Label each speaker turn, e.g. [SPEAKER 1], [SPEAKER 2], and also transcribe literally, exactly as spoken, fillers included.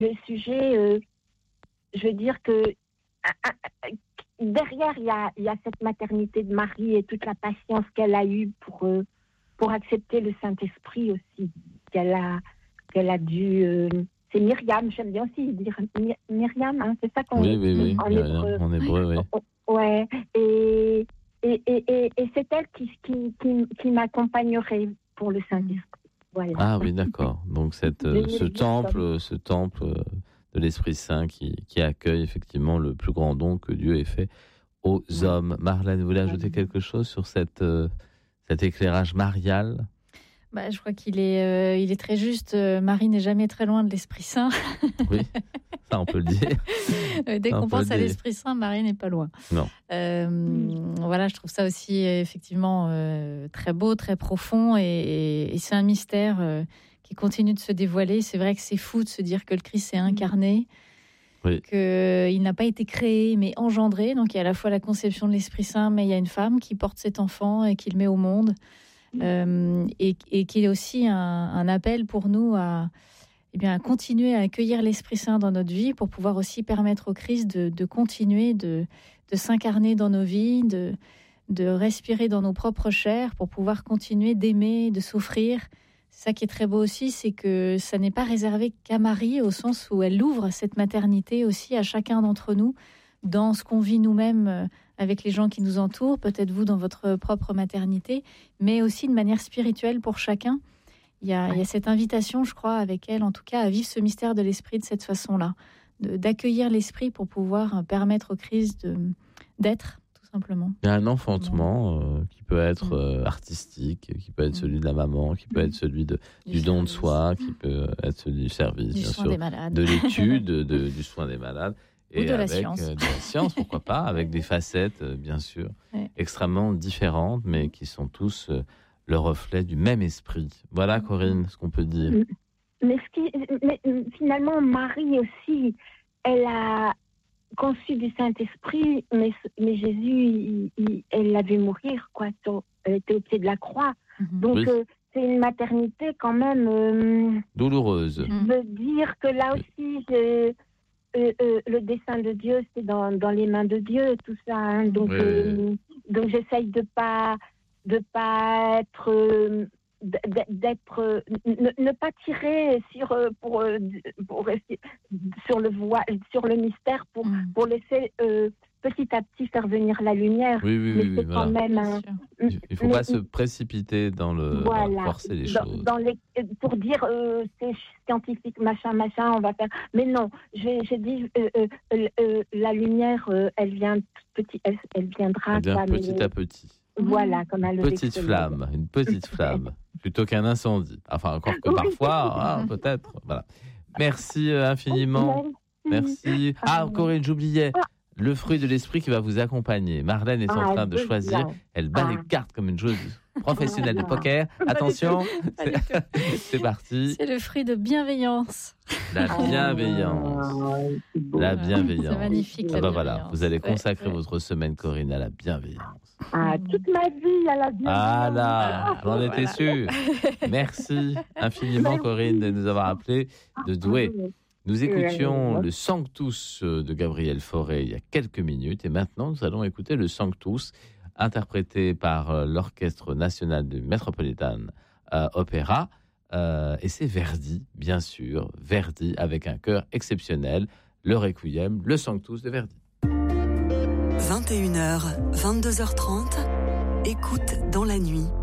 [SPEAKER 1] le sujet, euh, je veux dire que euh, derrière, il y a, il y a cette maternité de Marie et toute la patience qu'elle a eue pour, euh, pour accepter le Saint-Esprit aussi, qu'elle a, qu'elle a dû... Euh, c'est Myriam, j'aime bien aussi dire My- Myriam, hein, c'est ça qu'on
[SPEAKER 2] oui, oui, oui,
[SPEAKER 1] en
[SPEAKER 2] Myriam,
[SPEAKER 1] hébreu.
[SPEAKER 2] en hébreu, oui.
[SPEAKER 1] Ouais, et, et, et, et, et c'est elle qui, qui, qui, qui m'accompagnerait pour le Saint-Esprit. Voilà.
[SPEAKER 2] Ah oui, d'accord. Donc cette, euh, ce temple, ce temple euh, de l'Esprit Saint qui, qui accueille effectivement le plus grand don que Dieu ait fait aux ouais. hommes. Marlène, vous voulez ajouter quelque chose sur cette, euh, cet éclairage marial ?
[SPEAKER 3] Bah, je crois qu'il est, euh, il est très juste. Euh, Marie n'est jamais très loin de l'Esprit Saint.
[SPEAKER 2] Oui, ça on peut le dire.
[SPEAKER 3] Dès ça, qu'on pense à l'Esprit Saint, Marie n'est pas loin.
[SPEAKER 2] Non.
[SPEAKER 3] Euh, voilà, je trouve ça aussi effectivement euh, très beau, très profond, et, et, et c'est un mystère euh, qui continue de se dévoiler. C'est vrai que c'est fou de se dire que le Christ s'est incarné, oui. qu'il n'a pas été créé mais engendré. Donc il y a à la fois la conception de l'Esprit Saint, mais il y a une femme qui porte cet enfant et qui le met au monde. Euh, et, et qui est aussi un, un appel pour nous à, eh bien, à continuer à accueillir l'Esprit Saint dans notre vie pour pouvoir aussi permettre au Christ de, de continuer de, de s'incarner dans nos vies, de, de respirer dans nos propres chairs pour pouvoir continuer d'aimer, de s'offrir. C'est ça qui est très beau aussi, c'est que ça n'est pas réservé qu'à Marie, au sens où elle ouvre cette maternité aussi à chacun d'entre nous dans ce qu'on vit nous-mêmes avec les gens qui nous entourent, peut-être vous dans votre propre maternité, mais aussi de manière spirituelle pour chacun. Il y a, il y a cette invitation, je crois, avec elle, en tout cas, à vivre ce mystère de l'Esprit de cette façon-là, de, d'accueillir l'Esprit pour pouvoir permettre au Christ de, d'être, tout simplement.
[SPEAKER 2] Il y a un enfantement euh, qui peut être euh, artistique, qui peut être celui de la maman, qui peut être celui de, du, du don de soi, qui peut être celui du service,
[SPEAKER 3] du
[SPEAKER 2] bien
[SPEAKER 3] soin
[SPEAKER 2] sûr,
[SPEAKER 3] des malades.
[SPEAKER 2] de l'étude, de, du soin des malades. Et
[SPEAKER 3] Ou de la
[SPEAKER 2] avec
[SPEAKER 3] science.
[SPEAKER 2] Euh, de la science, pourquoi pas, avec des facettes, euh, bien sûr, ouais. extrêmement différentes, mais qui sont tous euh, le reflet du même esprit. Voilà, Corinne, ce qu'on peut dire.
[SPEAKER 1] Mais, ce qui, mais finalement, Marie aussi, elle a conçu du Saint-Esprit, mais, mais Jésus, il, il, elle l'avait mourir, quoi. Elle était au pied de la croix. Mm-hmm. Donc, oui. euh, c'est une maternité quand même... Euh,
[SPEAKER 2] douloureuse.
[SPEAKER 1] Je veux dire que là aussi, j'ai... Euh, euh, le dessein de Dieu, c'est dans, dans les mains de Dieu, tout ça. Hein. Donc, oui. euh, donc, j'essaye de pas de pas être euh, d'être ne, ne pas tirer sur pour, pour rester sur le voile, sur le mystère pour mm. pour laisser euh, petit à petit faire venir la lumière.
[SPEAKER 2] Oui, oui,
[SPEAKER 1] mais
[SPEAKER 2] oui,
[SPEAKER 1] c'est
[SPEAKER 2] oui,
[SPEAKER 1] quand
[SPEAKER 2] voilà.
[SPEAKER 1] même un,
[SPEAKER 2] il ne faut mais, pas se précipiter dans le
[SPEAKER 1] voilà,
[SPEAKER 2] dans forcer les
[SPEAKER 1] dans,
[SPEAKER 2] choses.
[SPEAKER 1] Dans les, pour dire euh, c'est scientifique, machin, machin, on va faire. Mais non, j'ai, j'ai dit euh, euh, euh, la lumière, euh, elle vient petit, elle, elle viendra.
[SPEAKER 2] Elle vient
[SPEAKER 1] quoi,
[SPEAKER 2] petit
[SPEAKER 1] mais,
[SPEAKER 2] à petit.
[SPEAKER 1] Voilà, comme un
[SPEAKER 2] une petite flamme, une petite flamme, plutôt qu'un incendie. Enfin, encore que parfois, hein, peut-être. Voilà. Merci euh, infiniment. Merci. Merci. Ah, Corinne, j'oubliais. Le fruit de l'esprit qui va vous accompagner. Marlène est en train de choisir. Elle bat les cartes comme une joueuse professionnelle de poker. Attention, c'est, c'est parti.
[SPEAKER 3] C'est le fruit de bienveillance.
[SPEAKER 2] La bienveillance. La bienveillance.
[SPEAKER 3] C'est magnifique.
[SPEAKER 2] Ah bah voilà, vous allez consacrer ouais, ouais. votre semaine, Corinne, à la bienveillance.
[SPEAKER 1] Ah, toute ma vie à la bienveillance.
[SPEAKER 2] Ah là, j'en voilà. étais sûr. Merci infiniment, Corinne, de nous avoir appelés de Douai. Nous écoutions le Sanctus de Gabriel Fauré il y a quelques minutes et maintenant nous allons écouter le Sanctus interprété par l'Orchestre National du Metropolitan euh, Opera euh, et c'est Verdi, bien sûr, Verdi avec un chœur exceptionnel, le Requiem, le Sanctus de Verdi.
[SPEAKER 4] vingt et une heures, vingt-deux heures trente, écoute dans la nuit.